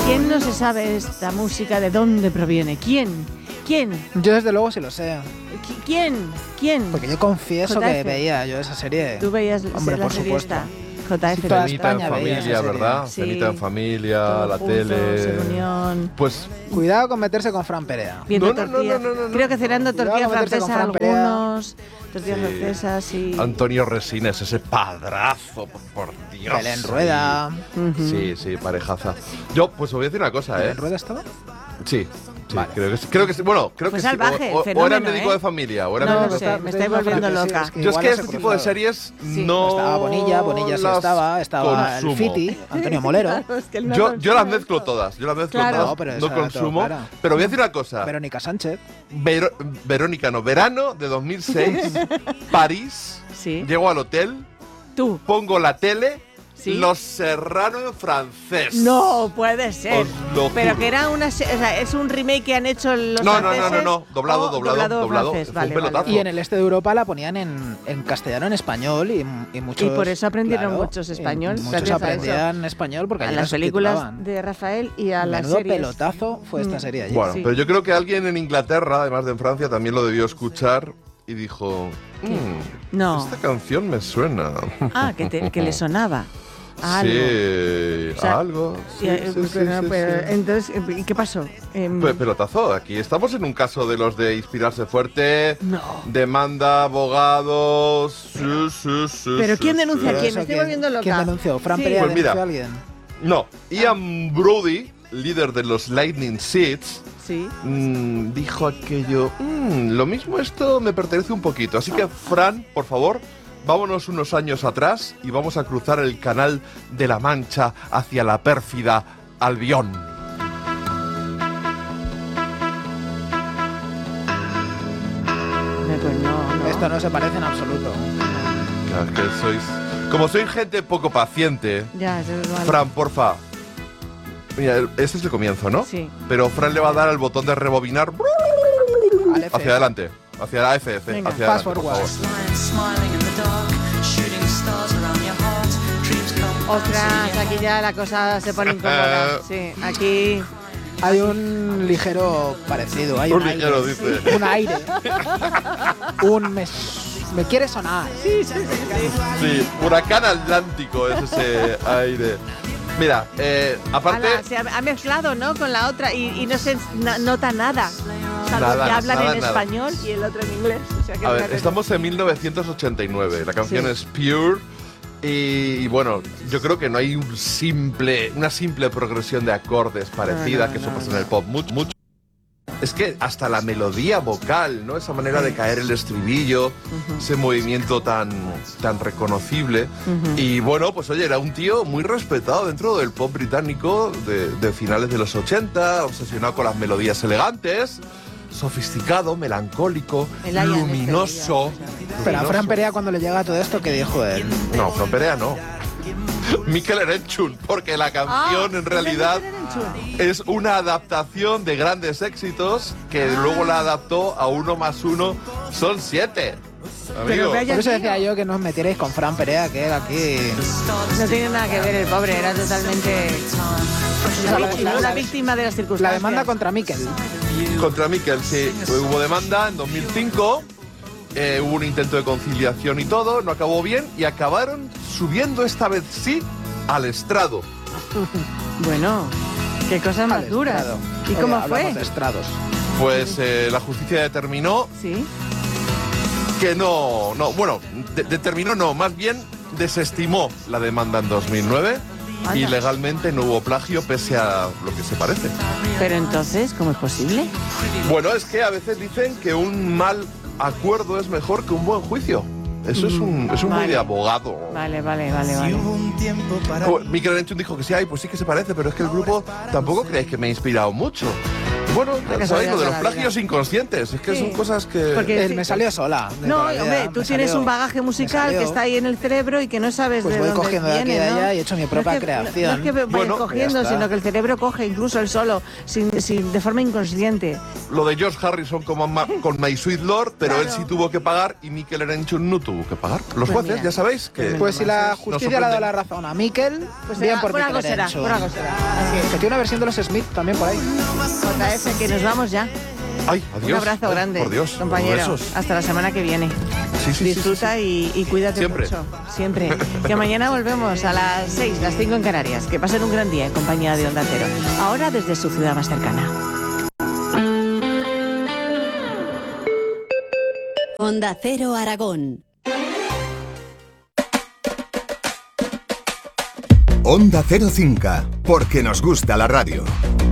¿Quién no se sabe esta música? ¿De dónde proviene? ¿Quién? Yo desde luego sí lo sé. ¿Quién? Porque yo confieso JF. que veía yo esa serie. Tú veías Hombre, la por serie supuesto. esta. JF. Sí, toda Cenita en España veía esa familia, serie. ¿verdad? Sí. Cenita en familia, Todos la juntos, tele. en unión. Pues Cuidado con meterse con Fran Perea. Viendo No. tortilla. Creo que cenando Cuidado tortilla con meterse con francesa Fran Perea. algunos. Tortillas Sí. francesas y... Antonio Resines, ese padrazo, por Dios. Belén Rueda. Sí, parejaza. Yo, pues os voy a decir una cosa, ¿Belén Rueda estaba? Sí, Vale. creo que sí. Bueno, creo Fue que salvaje, sí. O era fenómeno, médico de familia, o era No médico lo de sé, me estáis volviendo loca. Yo es que este tipo de series no Estaba Bonilla sí las estaba el consumo. Fiti, Antonio Molero, Es que él no Yo consume las mezclo esto. todas, Claro. No, pero no esa consumo. claro. Pero voy a decir una cosa. Verónica Sánchez. Verónica, no, verano de 2006, París, Sí. llego al hotel, Tú. pongo la tele, Sí. Los Serrano en francés. No puede ser. Os lo Pero juro. que era o sea, es un remake que han hecho los No, franceses. doblado, o doblado. francés. Fue un Vale, pelotazo. vale. Y en el este de Europa la ponían en castellano, en español y muchos. Y por eso aprendieron claro, muchos español, y muchos gracias a aprendían español porque A allí las las películas subtitulaban. de Rafael y a las Menudo series. pelotazo fue esta serie allí. Bueno, Sí. pero yo creo que alguien en Inglaterra, además de en Francia, también lo debió escuchar y dijo: No. esta canción me suena. Ah, que le sonaba. A algo. Sí, O sea, a algo. Sí, pero, sí. entonces, ¿y qué pasó? Pelotazo, aquí estamos en un caso de los de inspirarse fuerte, No. demanda, abogados. ¿Pero quién denuncia a Pero quién? eso, Me estoy volviendo loca. ¿Quién denunció? ¿Fran Sí. Perea Pues mira. denunció a alguien? No, Ian Brody, líder de los Lightning Seeds, Sí. dijo aquello: lo mismo esto me pertenece un poquito. Así que, Fran, por favor, vámonos unos años atrás y vamos a cruzar el canal de la Mancha hacia la pérfida Albión. Pues no. Esto no se parece en absoluto. Claro, es que sois... Como soy gente poco paciente, Ya, eso es malo. Fran, porfa. Mira, este es el comienzo, ¿no? Sí. Pero Fran le va a dar al botón de rebobinar Al F. hacia adelante. Hacia la FF. Venga. Hacia Fast adelante, por forward. favor. Ostras, aquí ya la cosa se pone incómoda. Sí, aquí... Hay un ligero parecido. Hay Un un ligero, aire. dice. Un aire. Me quiere sonar. Sí, huracán atlántico es ese aire. Mira, aparte... Ala, se ha mezclado, ¿no? Con la otra y no se nota nada. Salvo Nada, que hablan nada, en nada. español y el otro en inglés. O sea que A ver, fíjate. estamos en 1989. La canción Sí. es Pure. Y bueno, yo creo que no hay una simple progresión de acordes parecida, No, que eso no, pasa en el pop mucho. Es que hasta la melodía vocal, ¿no? Esa manera de caer el estribillo, ese movimiento tan reconocible. Y bueno, pues oye, era un tío muy respetado dentro del pop británico de finales de los 80, obsesionado con las melodías elegantes, sofisticado, melancólico, El Ian este, luminoso. Pero a Fran luminoso. Perea cuando le llega todo esto, ¿qué dijo él? No, Fran Perea no. Mikel Erenchun, porque la canción en realidad es una adaptación de grandes éxitos que luego la adaptó a 1 más 1 son 7. Amigo. vaya- Por eso decía yo que no os metierais con Fran Perea, que era aquí. No tiene nada que ver el pobre, era totalmente la víctima de las circunstancias. La demanda contra Mikel. Contra Mikel, sí. Hubo demanda en 2005. Hubo un intento de conciliación y todo, no acabó bien y acabaron subiendo esta vez sí al estrado. Bueno, qué cosas más Al duras. estrado. ¿Y cómo Hablamos fue? de estrados. Pues la justicia determinó Sí. que determinó no, más bien desestimó la demanda en 2009 y Anda. legalmente no hubo plagio pese a lo que se parece. Pero entonces, ¿cómo es posible? Bueno, es que a veces dicen que un mal acuerdo es mejor que un buen juicio. Eso es un muy Vale. de abogado. Vale. Mikel Erenchun dijo que sí, pues sí que se parece, pero es que el grupo tampoco creéis que me ha inspirado mucho. Bueno, La ya sabéis, lo de los casualidad de la plagios inconscientes. Es que Sí. son cosas que... Porque Me salió sola. de No, toda la hombre, vida, tú me tienes salió. un bagaje Me musical salió. que está ahí en el cerebro y que no sabes Pues de voy dónde cogiendo de aquí viene, y de ¿no? allá y he hecho mi propia creación. No es que vayas Bueno, cogiendo, ya está. sino que el cerebro coge incluso el solo, de forma inconsciente. Lo de George Harrison con My Sweet Lord, pero Claro. él sí tuvo que pagar y Mikel Erenchun no tuvo que pagar. Los Pues jueces, mira. ya sabéis que... Pues si la Nos justicia le ha dado la sorprenden. razón a Mikel, Pues bien por por algo Mikel será, Erenchun. por algo será. Así Que tiene una versión de los Smith también por ahí. es. JF, que nos vamos ya. Ay, adiós. Un abrazo Ay, grande, por Dios, compañero. besos. Hasta la semana que viene. Sí, Disfruta y cuídate Siempre. mucho. Siempre. Que mañana volvemos a las 6, las 5 en Canarias. Que pasen un gran día en compañía de Onda Cero. Ahora desde su ciudad más cercana. Onda Cero Aragón. Onda Cero Cinca, porque nos gusta la radio.